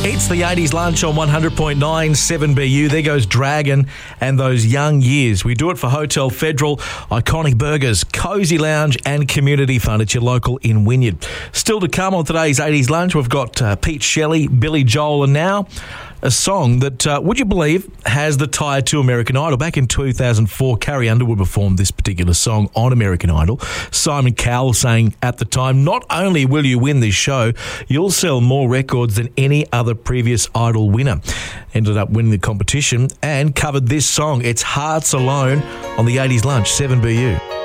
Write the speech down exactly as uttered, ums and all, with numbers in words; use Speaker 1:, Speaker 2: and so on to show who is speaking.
Speaker 1: It's the eighties Lunch on one hundred point nine seven B U. There goes Dragon and those young years. We do it for Hotel Federal, iconic burgers, cosy lounge and community fun at your local in Wynyard. Still to come on today's eighties Lunch, we've got uh, Pete Shelley, Billy Joel, and now a song that, uh, would you believe, has the tie to American Idol. Back in two thousand four, Carrie Underwood performed this particular song on American Idol. Simon Cowell saying at the time, not only will you win this show, you'll sell more records than any other previous Idol winner. Ended up winning the competition and covered this song, It's Hearts Alone, on the eighties Lunch, seven B U.